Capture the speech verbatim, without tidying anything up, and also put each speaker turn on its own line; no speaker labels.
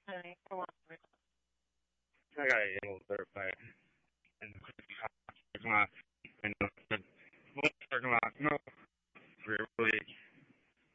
Honey, come on.
I got a little dirt bike in the parking lot. In the parking lot. No